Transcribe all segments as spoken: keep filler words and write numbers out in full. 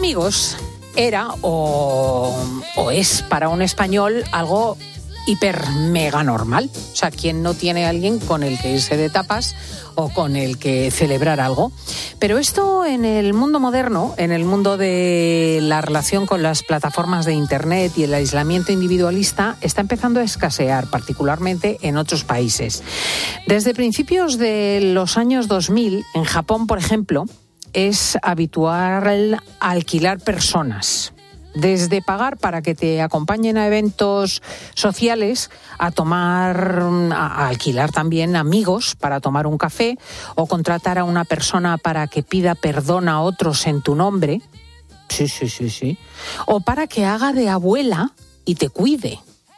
Amigos era o, o es para un español algo hiper mega normal. O sea, ¿quién no tiene a alguien con el que irse de tapas o con el que celebrar algo? Pero esto en el mundo moderno, en el mundo de la relación con las plataformas de Internet y el aislamiento individualista, está empezando a escasear, particularmente en otros países. Desde principios de los años dos mil, en Japón, por ejemplo, es habitual alquilar personas. Desde pagar para que te acompañen a eventos sociales, a tomar, a alquilar también amigos para tomar un café, o contratar a una persona para que pida perdón a otros en tu nombre. Sí, sí, sí, sí. O para que haga de abuela y te cuide.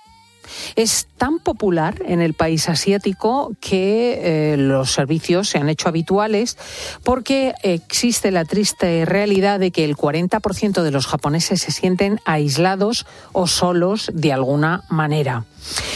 Es tan popular en el país asiático que eh, los servicios se han hecho habituales porque existe la triste realidad de que el cuarenta por ciento de los japoneses se sienten aislados o solos de alguna manera.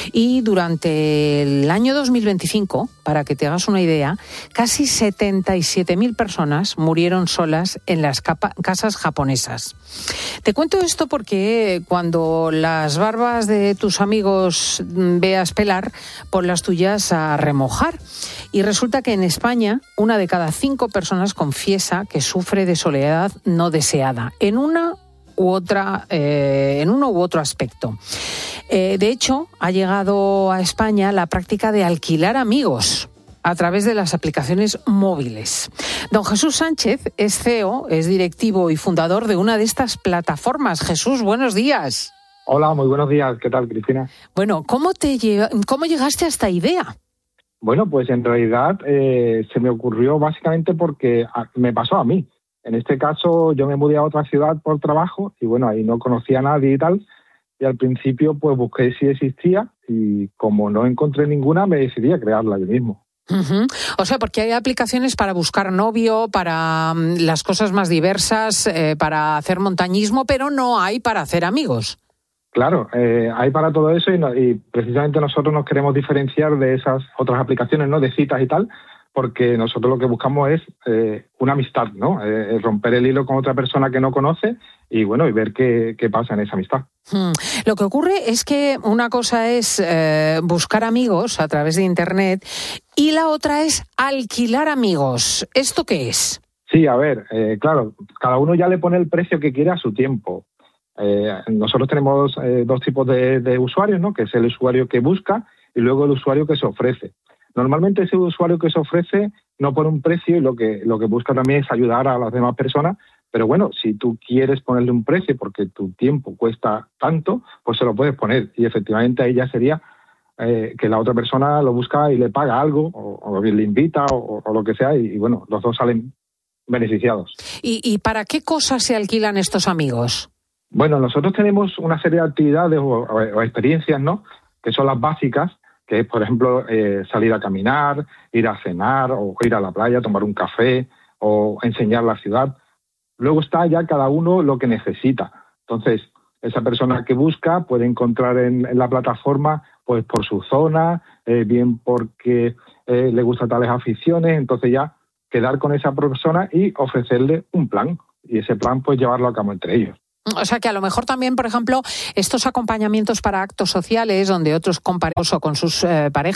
Y durante el año dos mil veinticinco, para que te hagas una idea, casi setenta y siete mil personas murieron solas en las capa- casas japonesas. Te cuento esto porque cuando las barbas de tus amigos veas pelar, pon las tuyas a remojar. Y resulta que en España, una de cada cinco personas confiesa que sufre de soledad no deseada, en una u otra, eh, en uno u otro aspecto. Eh, de hecho, ha llegado a España la práctica de alquilar amigos a través de las aplicaciones móviles. Don Jesús Sánchez es C E O, es directivo y fundador de una de estas plataformas. Jesús, buenos días. Hola, muy buenos días. ¿Qué tal, Cristina? Bueno, ¿cómo te lle- cómo llegaste a esta idea? Bueno, pues en realidad eh, se me ocurrió básicamente porque a, me pasó a mí. En este caso, yo me mudé a otra ciudad por trabajo y bueno, ahí no conocía a nadie y tal. Y al principio pues busqué si existía y como no encontré ninguna, me decidí a crearla yo mismo. Uh-huh. O sea, porque hay aplicaciones para buscar novio, para um, las cosas más diversas, eh, para hacer montañismo, pero no hay para hacer amigos. Claro, eh, hay para todo eso y, no, y precisamente nosotros nos queremos diferenciar de esas otras aplicaciones, ¿no? De citas y tal, porque nosotros lo que buscamos es eh, una amistad, ¿no? Eh, romper el hilo con otra persona que no conoce y bueno, y ver qué, qué pasa en esa amistad. Hmm. Lo que ocurre es que una cosa es eh, buscar amigos a través de Internet y la otra es alquilar amigos. ¿Esto qué es? Sí, a ver, eh, claro, cada uno ya le pone el precio que quiere a su tiempo. Eh, nosotros tenemos eh, dos tipos de, de usuarios, ¿no? Que es el usuario que busca y luego el usuario que se ofrece. Normalmente ese usuario que se ofrece no pone un precio y lo que, lo que busca también es ayudar a las demás personas. Pero bueno, si tú quieres ponerle un precio porque tu tiempo cuesta tanto, pues se lo puedes poner. Y efectivamente ahí ya sería eh, que la otra persona lo busca y le paga algo, o, o le invita, o, o lo que sea, y, y bueno, los dos salen beneficiados. ¿Y, ¿Y para qué cosas se alquilan estos amigos? Bueno, nosotros tenemos una serie de actividades o, o, o experiencias, ¿no? Que son las básicas, que es, por ejemplo, eh, salir a caminar, ir a cenar, o ir a la playa, tomar un café, o enseñar la ciudad. Luego está ya cada uno lo que necesita. Entonces, esa persona que busca puede encontrar en, en la plataforma, pues por su zona, eh, bien porque eh, le gustan tales aficiones, entonces ya quedar con esa persona y ofrecerle un plan. Y ese plan, pues llevarlo a cabo entre ellos. O sea que a lo mejor también, por ejemplo, estos acompañamientos para actos sociales donde otros compañeros o con sus eh, parejas